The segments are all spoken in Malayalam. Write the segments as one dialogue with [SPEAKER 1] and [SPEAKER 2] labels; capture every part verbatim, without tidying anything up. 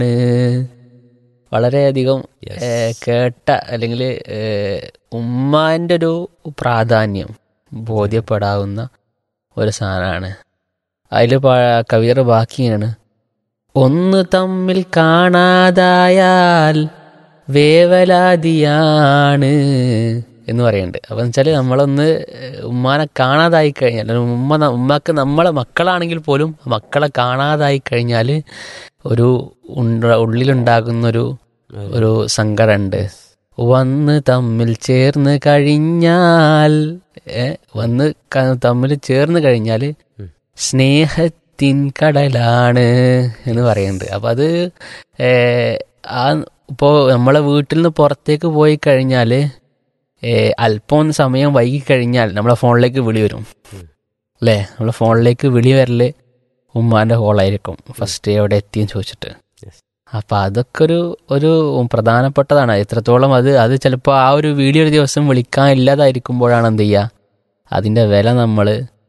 [SPEAKER 1] വളരെയധികം
[SPEAKER 2] Yes.
[SPEAKER 1] ഏഹ്, കേട്ട അല്ലെങ്കിൽ ഉമ്മാൻ്റെ ഒരു പ്രാധാന്യം ബോധ്യപ്പെടാവുന്ന ഒരു സാധനമാണ്. അതിൽ കവിയർ ബാക്കിയാണ്, ഒന്ന് തമ്മിൽ കാണാതായാൽ വേവലാതിയാണ് എന്ന് പറയുന്നുണ്ട്. അപ്പം വെച്ചാൽ നമ്മളൊന്ന് ഉമ്മാനെ കാണാതായി കഴിഞ്ഞാൽ, അല്ലെങ്കിൽ ഉമ്മ ന- ഉമ്മക്ക് നമ്മളെ മക്കളാണെങ്കിൽ പോലും മക്കളെ കാണാതായി കഴിഞ്ഞാൽ ഒരു ഉണ്ട- ഉള്ളിലുണ്ടാകുന്നൊരു ഒരു സങ്കടമുണ്ട്. വന്ന് തമ്മിൽ ചേർന്ന് കഴിഞ്ഞാൽ ഏ, വന്ന് ക- തമ്മിൽ ചേർന്ന് കഴിഞ്ഞാൽ സ്നേഹത്തിൻ കടലാണ് എന്ന് പറയുന്നുണ്ട്. അപ്പം അത് ഏ, ആ ഇപ്പോൾ നമ്മളെ വീട്ടിൽ നിന്ന് പുറത്തേക്ക് പോയി കഴിഞ്ഞാൽ അല്പം ഒന്ന് സമയം വൈകി കഴിഞ്ഞാൽ നമ്മളെ ഫോണിലേക്ക് വിളി വരും അല്ലേ? നമ്മളെ ഫോണിലേക്ക് വിളി വരല് ഉമ്മാൻ്റെ കോളായിരിക്കും, ഫസ്റ്റ് എവിടെ എത്തിയെന്ന് ചോദിച്ചിട്ട്.
[SPEAKER 2] Yes.
[SPEAKER 1] അപ്പം അതൊക്കെ ഒരു ഒരു പ്രധാനപ്പെട്ടതാണ്. എത്രത്തോളം അത് അത് ചിലപ്പോൾ ആ ഒരു വീഡിയോ ഒരു ദിവസം വിളിക്കാൻ ഇല്ലാതായിരിക്കുമ്പോഴാണ് എന്ത് ചെയ്യുക, അതിൻ്റെ വില നമ്മൾ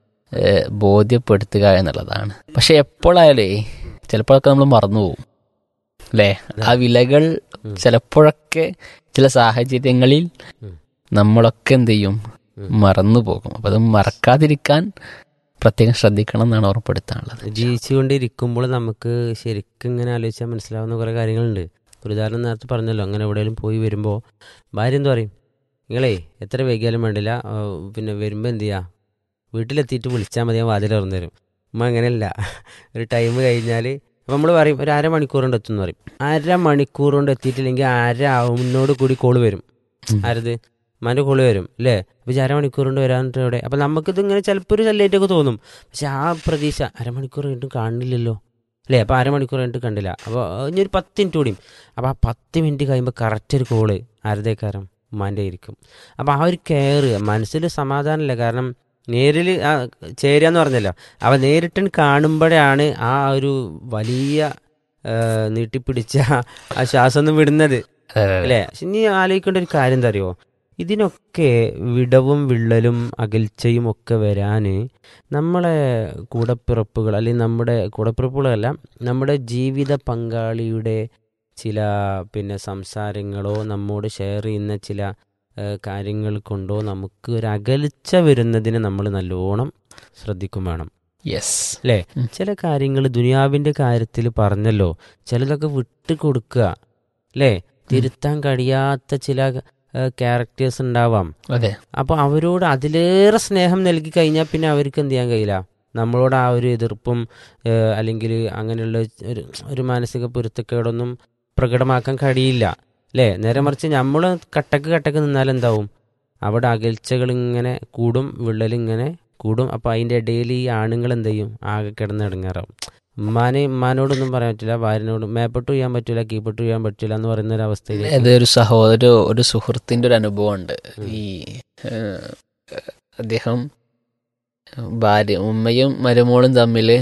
[SPEAKER 1] ബോധ്യപ്പെടുത്തുക എന്നുള്ളതാണ്. പക്ഷെ എപ്പോഴായാലേ ചിലപ്പോഴൊക്കെ നമ്മൾ മറന്നുപോകും അല്ലേ? ആ വിലകൾ ചിലപ്പോഴൊക്കെ ചില സാഹചര്യങ്ങളിൽ നമ്മളൊക്കെ എന്ത് ചെയ്യും, മറന്നു പോകും. അപ്പം അത് മറക്കാതിരിക്കാൻ പ്രത്യേകം ശ്രദ്ധിക്കണം എന്നാണ് ഓർമ്മപ്പെടുത്താനുള്ളത്.
[SPEAKER 2] ജീവിച്ചുകൊണ്ടിരിക്കുമ്പോൾ നമുക്ക് ശരിക്കും ഇങ്ങനെ ആലോചിച്ചാൽ മനസ്സിലാവുന്ന കുറേ കാര്യങ്ങളുണ്ട്. ഒരു ഉദാഹരണം നേരത്തെ പറഞ്ഞല്ലോ, അങ്ങനെ എവിടെയെങ്കിലും പോയി വരുമ്പോൾ ഭാര്യ എന്ത് പറയും, നിങ്ങളേ എത്ര വൈകിയാലും വേണ്ടില്ല, ആ, പിന്നെ വരുമ്പോൾ എന്ത് ചെയ്യുക, വീട്ടിലെത്തിയിട്ട് വിളിച്ചാൽ മതി, ഞാൻ വാതിൽ തുറന്നു തരും. ഉമ്മ അങ്ങനെയല്ല, ഒരു ടൈം കഴിഞ്ഞാൽ അപ്പം നമ്മൾ പറയും ഒരു അരമണിക്കൂർ കൊണ്ട് എത്തുമെന്ന് പറയും. അരമണിക്കൂർ കൊണ്ട് എത്തിയിട്ടില്ലെങ്കിൽ അര ആവുന്നോട് കൂടി കോള് വരും. ആരത്? ഉമ്മാൻ്റെ കോള് വരും അല്ലേ? അപ്പോൾ അരമണിക്കൂർ കൊണ്ട് വരാനിട്ട് എവിടെ? അപ്പം നമുക്കിത് ഇങ്ങനെ ചിലപ്പോൾ ഒരു ശല്യമായിട്ടൊക്കെ തോന്നും. പക്ഷെ ആ പ്രതീക്ഷ അരമണിക്കൂർ കഴിഞ്ഞിട്ട് കാണില്ലല്ലോ അല്ലേ? അപ്പോൾ അരമണിക്കൂർ കഴിഞ്ഞിട്ട് കണ്ടില്ല, അപ്പോൾ ഇനി ഒരു പത്ത് മിനിറ്റ് കൂടിയും. അപ്പോൾ ആ പത്ത് മിനിറ്റ് കഴിയുമ്പോൾ കറക്റ്റ് ഒരു കോള് ആരുതേക്കാരം? ഉമ്മാൻ്റെ ആയിരിക്കും. അപ്പോൾ ആ ഒരു കെയർ മനസ്സിൽ സമാധാനമില്ല. കാരണം നേരിൽ ആ ചേരുക എന്ന് പറഞ്ഞല്ലോ, അവ നേരിട്ട് കാണുമ്പോഴാണ് ആ ഒരു വലിയ ആ, നീട്ടിപ്പിടിച്ച ആ ശ്വാസം ഒന്ന് വിടുന്നത് അല്ലേ? പക്ഷെ ഇനി ആലോചിക്കേണ്ട ഒരു കാര്യം എന്താ അറിയോ, ഇതിനൊക്കെ വിടവും വിള്ളലും അകൽച്ചയും ഒക്കെ വരാൻ നമ്മളെ കൂടപ്പിറപ്പുകൾ, അല്ലെങ്കിൽ നമ്മുടെ കൂടപ്പിറപ്പുകളല്ല, നമ്മുടെ ജീവിത പങ്കാളിയുടെ ചില പിന്നെ സംസാരങ്ങളോ നമ്മോട് ഷെയർ ചെയ്യുന്ന ചില ഏഹ്, കാര്യങ്ങൾ കൊണ്ടോ നമുക്ക് ഒരു അകൽച്ച വരുന്നതിന് നമ്മൾ നല്ലോണം ശ്രദ്ധിക്കും വേണം
[SPEAKER 1] യെസ്.
[SPEAKER 2] അല്ലേ? ചില കാര്യങ്ങൾ ദുനിയാവിൻ്റെ കാര്യത്തിൽ പറഞ്ഞല്ലോ, ചിലതൊക്കെ വിട്ട് കൊടുക്കുക അല്ലേ? തിരുത്താൻ കഴിയാത്ത ചില ക്യാരക്ടേഴ്സ് ഉണ്ടാവാം.
[SPEAKER 1] അതെ.
[SPEAKER 2] അപ്പോൾ അവരോട് അതിലേറെ സ്നേഹം നൽകി കഴിഞ്ഞാൽ പിന്നെ അവർക്ക് എന്ത് ചെയ്യാൻ കഴിയില്ല, നമ്മളോട് ആ ഒരു എതിർപ്പും ഏഹ്, അല്ലെങ്കിൽ അങ്ങനെയുള്ള ഒരു ഒരു മാനസിക പൊരുത്തക്കേടൊന്നും പ്രകടമാക്കാൻ കഴിയില്ല അല്ലേ? നേരെ മറിച്ച് നമ്മൾ കട്ടക്ക് കട്ടക്ക് നിന്നാൽ എന്താവും, അവിടെ അകൽച്ചകൾ ഇങ്ങനെ കൂടും, വിള്ളലിങ്ങനെ കൂടും. അപ്പോൾ അതിൻ്റെ ഇടയിൽ ഈ ആണുങ്ങൾ എന്ത് ചെയ്യും, ആകെ കിടന്ന് ഇടങ്ങാറാവും. ഉമ്മാനെ ഉമ്മാനോടൊന്നും പറയാൻ പറ്റില്ല, ഭാര്യനോട് മേപ്പെട്ട് ചെയ്യാൻ പറ്റില്ല, കീപ്പെട്ട് ചെയ്യാൻ പറ്റില്ല എന്ന് പറയുന്ന ഒരു അവസ്ഥയിലേക്ക്.
[SPEAKER 1] അതൊരു സഹോദര ഒരു സുഹൃത്തിൻ്റെ ഒരു അനുഭവമുണ്ട്. ഈ ഏഹ്, അദ്ദേഹം ഭാര്യ ഉമ്മയും മരുമോളും തമ്മിൽ